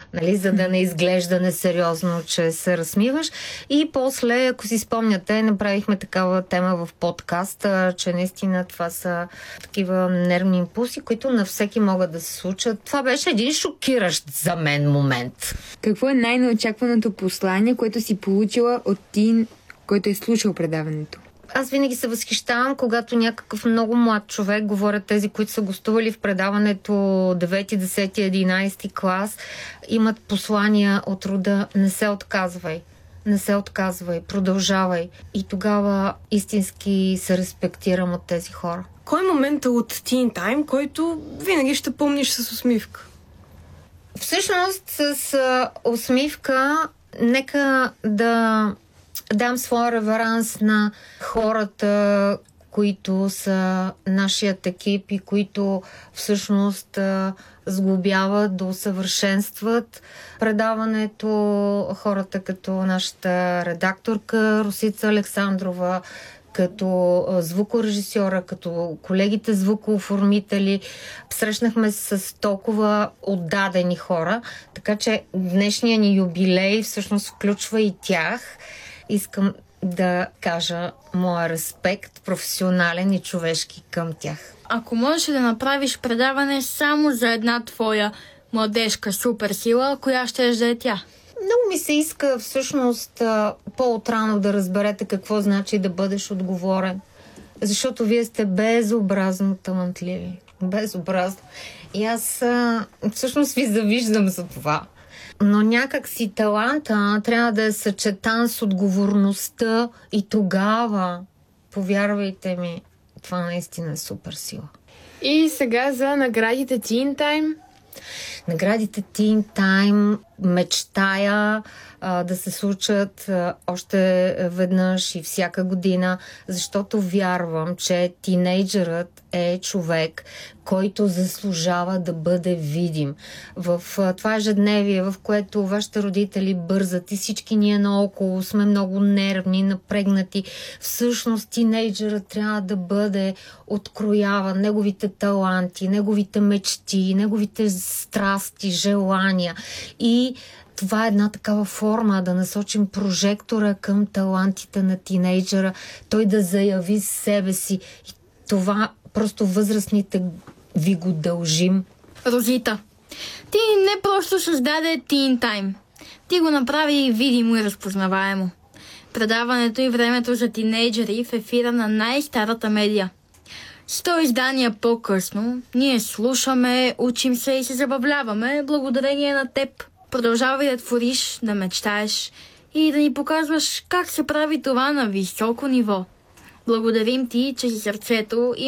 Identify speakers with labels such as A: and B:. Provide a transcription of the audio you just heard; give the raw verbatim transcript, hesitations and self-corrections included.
A: нали, за да не изглежда несериозно, че се разсмиваш. И после, ако си спомняте, направихме такава тема в подкаста, че наистина това са такива нервни импулси, които на всеки могат да се случат. Това беше един шокиращ за мен момент.
B: Какво е най-неочакваното послание, което си получила от тин, който е слушал предаването?
A: Аз винаги се възхищавам, когато някакъв много млад човек, говорят тези, които са гостували в предаването девети, десети, единайсети клас, имат послания от рода "не се отказвай, не се отказвай, продължавай". И тогава истински се респектирам от тези хора.
C: Кой е моментът от Teen Time, който винаги ще помниш с усмивка?
A: Всъщност с а, усмивка, нека да дам своя реверанс на хората, които са нашият екип и които всъщност а, сглобяват, да усъвършенстват предаването. Хората като нашата редакторка Росица Александрова, като звукорежисьора, като колегите звукооформители. Срещнахме се с толкова отдадени хора, така че днешния ни юбилей всъщност включва и тях. Искам да кажа моя респект, професионален и човешки, към тях.
D: Ако можеш да направиш предаване само за една твоя младежка суперсила, коя ще да е тя?
A: Много ми се иска всъщност по-отрано да разберете какво значи да бъдеш отговорен. Защото вие сте безобразно талантливи. Безобразно. И аз всъщност ви завиждам за това. Но някак си таланта трябва да е съчетан с отговорността и тогава, повярвайте ми, това наистина е супер сила.
B: И сега за наградите Teen Time.
A: Наградите Teen Time мечтая а, да се случат а, още веднъж и всяка година, защото вярвам, че тинейджърът е човек, който заслужава да бъде видим. В а, това ежедневие, в което вашите родители бързат и всички ние наоколо сме много нервни, напрегнати, всъщност тинейджърът трябва да бъде открояван, неговите таланти, неговите мечти, неговите страсти, желания. И това е една такава форма да насочим прожектора към талантите на тинейджера, той да заяви себе си. И това просто възрастните ви го дължим.
D: Розита, ти не просто създаде Teen Time. Ти го направи видимо и разпознаваемо. Предаването и времето за тинейджери в ефира на най-старата медия. Сто издания по-късно ние слушаме, учим се и се забавляваме благодарение на теб. Продължавай да твориш, да мечтаеш и да ни показваш как се прави това на високо ниво. Благодарим ти, че си сърцето и